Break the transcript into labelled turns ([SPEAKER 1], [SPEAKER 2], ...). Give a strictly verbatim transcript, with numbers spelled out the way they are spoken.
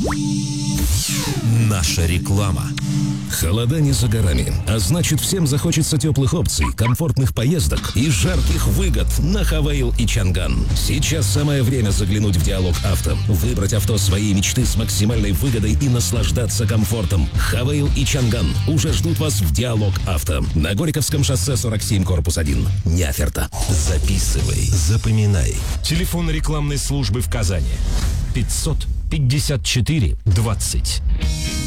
[SPEAKER 1] Наша реклама. Холода не за горами, а значит, всем захочется теплых опций, комфортных поездок и жарких выгод на Хавейл и Чанган. Сейчас самое время заглянуть в Диалог Авто, выбрать авто своей мечты с максимальной выгодой и наслаждаться комфортом. Хавейл и Чанган уже ждут вас в Диалог Авто на Горьковском шоссе сорок семь, корпус один. Неоферта. Записывай, запоминай.
[SPEAKER 2] Телефон рекламной службы в Казани. пятьсот пятьдесят четыре двадцать.